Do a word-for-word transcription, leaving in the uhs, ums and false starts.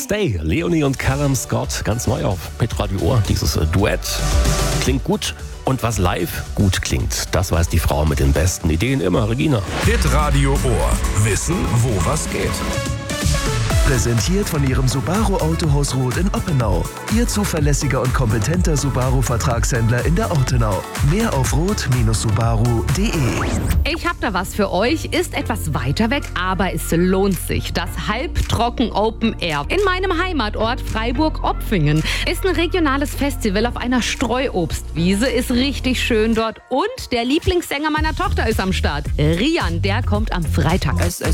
Stay, Leonie und Callum Scott, ganz neu auf Hitradio Ohr, dieses äh, Duett. Klingt gut und was live gut klingt, das weiß die Frau mit den besten Ideen immer, Regina. Hitradio Ohr, wissen, wo was geht. Präsentiert von Ihrem Subaru Autohaus Roth in Oppenau. Ihr zuverlässiger und kompetenter Subaru-Vertragshändler in der Ortenau. Mehr auf roth Bindestrich subaru punkt de. Ich hab da was für euch. Ist etwas weiter weg, aber es lohnt sich. Das Halbtrocken Open Air in meinem Heimatort Freiburg-Opfingen ist ein regionales Festival auf einer Streuobstwiese. Ist richtig schön dort. Und der Lieblingssänger meiner Tochter ist am Start. Rian, der kommt am Freitag. Es, es